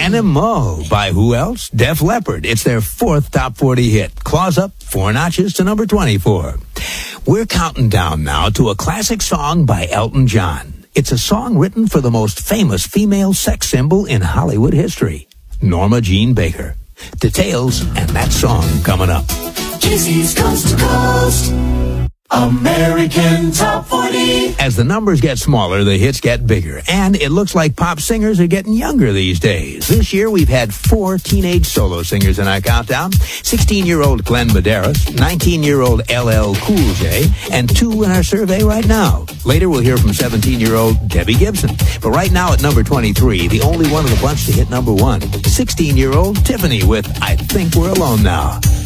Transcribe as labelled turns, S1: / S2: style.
S1: Animal by who else? Def Leppard. It's their fourth top 40 hit. Claws up 4 notches to number 24. We're counting down now to a classic song by Elton John. It's a song written for the most famous female sex symbol in Hollywood history, Norma Jean Baker. Details and that song coming up.
S2: JC's Coast to Coast American Top 40.
S1: As the numbers get smaller, the hits get bigger. And it looks like pop singers are getting younger these days. This year, we've had 4 teenage solo singers in our countdown. 16-year-old Glenn Medeiros, 19-year-old LL Cool J, and 2 in our survey right now. Later, we'll hear from 17-year-old Debbie Gibson. But right now at number 23, the only one of the bunch to hit number 1, 16-year-old Tiffany with I Think We're Alone Now.